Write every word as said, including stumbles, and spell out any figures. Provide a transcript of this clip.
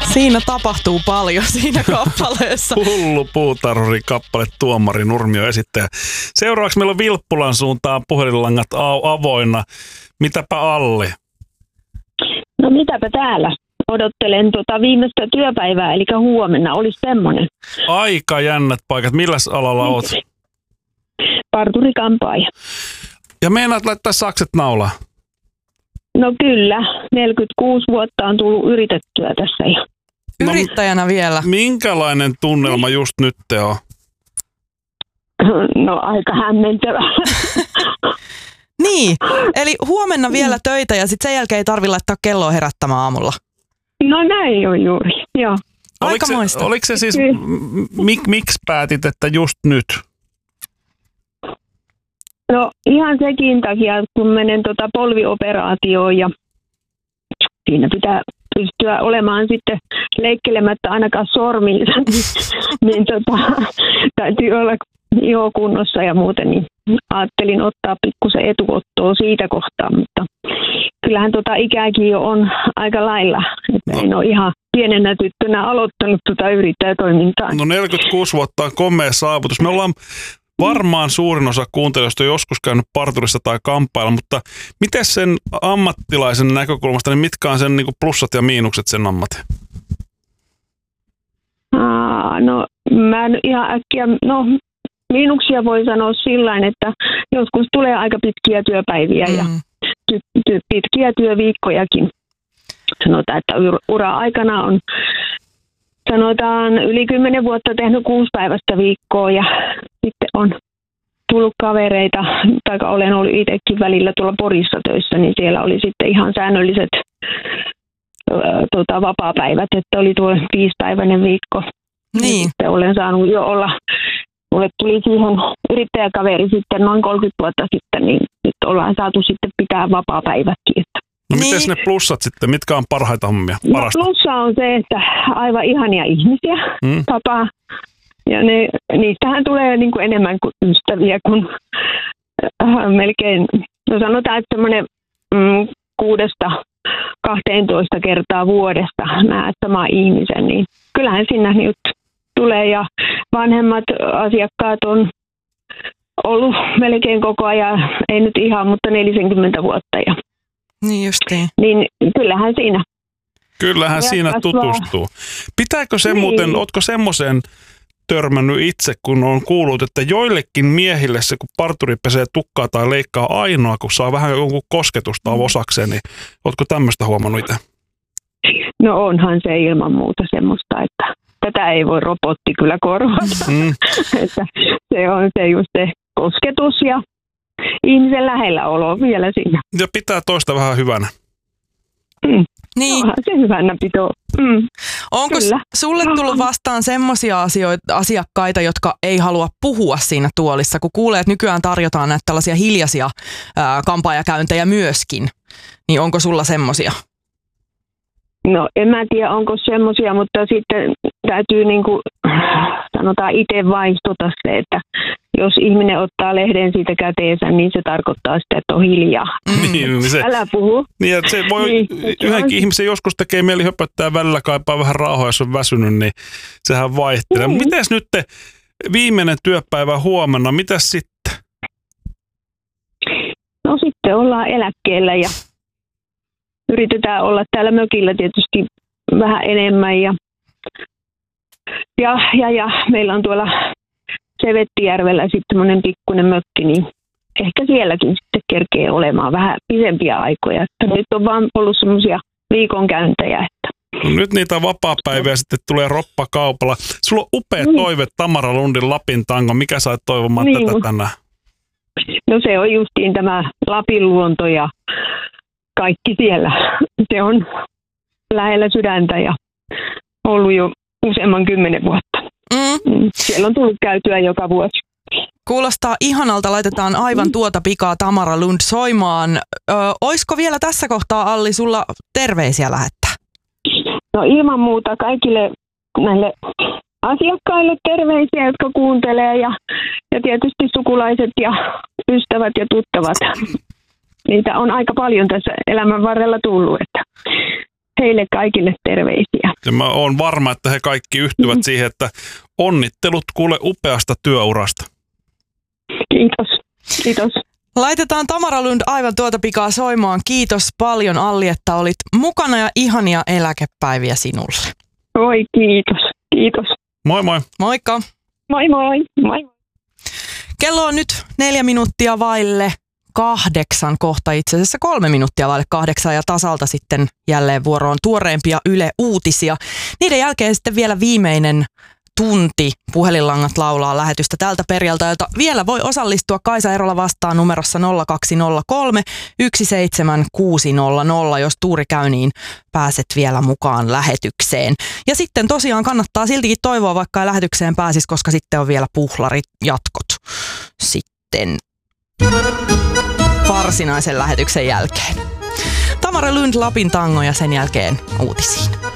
Siinä tapahtuu paljon siinä kappaleessa. Hullu puutarhuri kappale Tuomari Nurmio esittäjä. Seuraavaksi meillä on Vilppulan suuntaan puhelinlangat avoinna. Mitäpä Alli? No mitäpä täällä? Odottelen tuota viimeistä työpäivää, eli huomenna olisi semmoinen. Aika jännät paikat. Milläs alalla oot? Parturikampaaja. Ja meinaat laittaa sakset naulaan? No kyllä. neljäkymmentäkuusi vuotta on tullut yritettyä tässä jo. Yrittäjänä vielä. Minkälainen tunnelma just nyt te on? No aika hämmentävä. Niin, eli huomenna vielä töitä ja sitten sen jälkeen ei tarvitse laittaa kelloa herättämään aamulla. No näin on juuri, joo. Aika oliko moista. Se, oliko se siis, mik, miksi päätit, että just nyt? No ihan sekin takia, kun menen tota polvioperaatioon ja siinä pitää pystyä olemaan sitten leikkelemättä ainakaan sormiinsa, niin, niin tota, täytyy olla ihokunnossa ja muuten, niin ajattelin ottaa pikkusen etuottoa siitä kohtaa, mutta kyllähän tota ikääkin jo on aika lailla, että no. En ole ihan pienenä tyttönä aloittanut tuota yrittäjätoimintaa. No neljäkymmentäkuusi vuotta on komea saavutus. Me ollaan varmaan suurin osa kuuntelijoista on joskus käynyt parturissa tai kampailla, mutta miten sen ammattilaisen näkökulmasta, niin mitkä on sen niin kuin plussat ja miinukset sen ammatin? Aa, no mä en ihan äkkiä, no miinuksia voi sanoa sillain, että joskus tulee aika pitkiä työpäiviä mm. ja ty, ty, pitkiä työviikkojakin. Sanotaan, että ura-aikana on sanotaan yli kymmenen vuotta tehnyt kuusipäiväistä viikkoa ja sitten on tullut kavereita, tai olen ollut itsekin välillä tuolla Porissa töissä, niin siellä oli sitten ihan säännölliset ö, tota, vapaapäivät, että oli tuo viisipäiväinen viikko. Niin. Sitten olen saanut jo olla, mulle tuli siihen yrittäjäkaveri sitten noin kolmekymmentä vuotta sitten, niin nyt ollaan saatu sitten pitää vapaapäivätkin. No niin. mites ne plussat sitten? Mitkä on parhaita hommia? No, plussa on se, että aivan ihania ihmisiä mm. tapaa. Ja ne, niistähän tulee niin kuin enemmän kuin ystäviä kuin äh, melkein, no sanotaan, että semmoinen mm, kuudesta kahteentoista kertaa vuodesta näet sama ihmisen, niin kyllähän siinä nyt tulee ja vanhemmat asiakkaat on ollut melkein koko ajan, ei nyt ihan, mutta neljäkymmentä vuotta ja niin justiin. Niin kyllähän siinä. Kyllähän ja siinä kasvaa. tutustuu. Pitääkö se niin. muuten, ootko semmoiseen törmännyt itse, kun on kuullut, että joillekin miehille se, kun parturi pesee tukkaa tai leikkaa ainoa, kun saa vähän jonkun kosketusta osakseen, niin ootko tämmöistä huomannut itse? No onhan se ilman muuta semmoista, että tätä ei voi robotti kyllä korvata. Mm. Että se on se just se kosketus ja ihmisen lähellä olo vielä siinä. Ja pitää toista vähän hyvänä. Mm. Niin. Onhan se hyvänä pitoo. Mm. Onko Kyllä. sulle tullut vastaan semmoisia asioita, asiakkaita, jotka ei halua puhua siinä tuolissa, kun kuulee, että nykyään tarjotaan näitä tällaisia hiljaisia ää, kampaajakäyntejä myöskin, niin onko sulla semmoisia? No en mä tiedä, onko semmoisia, mutta sitten täytyy niin kuin, sanotaan itse vaistota se, että jos ihminen ottaa lehden siitä käteensä, niin se tarkoittaa sitä, että on hiljaa. Mm. Niin, se, Älä puhu. Niin, se voi niin, yhdenkin on. Ihmisen joskus tekee mieli höpöttää välillä, kaipaa vähän rauhaa, jos on väsynyt, niin sehän vaihtelee. Mm. Mites nyt te, viimeinen työpäivä huomenna, mitäs sitten? No sitten ollaan eläkkeellä ja yritetään olla täällä mökillä tietysti vähän enemmän ja, ja, ja, ja meillä on tuolla Sevettijärvellä sitten semmoinen pikkuinen mökki, niin ehkä sielläkin sitten kerkee olemaan vähän pidempiä aikoja. Että nyt on vaan ollut semmoisia viikonkäyntejä. Että. No nyt niitä vapaapäiviä sitten tulee roppakaupalla. Sulla on upea niin. toive Tamara Lundin Lapin tango. Mikä sait toivomaan niin. tätä tänään? No se on justiin tämä Lapin luonto ja kaikki siellä. Se on lähellä sydäntä ja ollut jo useamman kymmenen vuotta. Mm. Siellä on tullut käytyä joka vuosi. Kuulostaa ihanalta, laitetaan aivan tuota pikaa Tamara Lund soimaan. Ö, oisko vielä tässä kohtaa, Alli, sulla terveisiä lähettää? No ilman muuta kaikille näille asiakkaille terveisiä, jotka kuuntelee ja, ja tietysti sukulaiset ja ystävät ja tuttavat. Niitä on aika paljon tässä elämän varrella tullut, että heille kaikille terveisiä. Ja mä oon varma, että he kaikki yhtyvät siihen, että onnittelut kuule upeasta työurasta. Kiitos, kiitos. Laitetaan Tamara Lund aivan tuota pikaa soimaan. Kiitos paljon, Alli, että olit mukana ja ihania eläkepäiviä sinulle. Oi, kiitos, kiitos. Moi moi. Moikka. Moi moi. Moi. Kello on nyt neljä minuuttia vaille kahdeksan, kohta itse asiassa kolme minuuttia vaille kahdeksan ja tasalta sitten jälleen vuoroon tuoreempia Yle Uutisia. Niiden jälkeen sitten vielä viimeinen tunti Puhelinlangat laulaa lähetystä tältä perjantailta. Vielä voi osallistua Kaisa Erola vastaan numerossa nolla kaksi nolla kolme yksi seitsemän kuusi nolla nolla. Jos tuuri käy, niin pääset vielä mukaan lähetykseen. Ja sitten tosiaan kannattaa siltikin toivoa, vaikka ei lähetykseen pääsisi, koska sitten on vielä puhlarit jatkot sitten varsinaisen lähetyksen jälkeen. Tamara Lund, Lapin tango ja sen jälkeen uutisiin.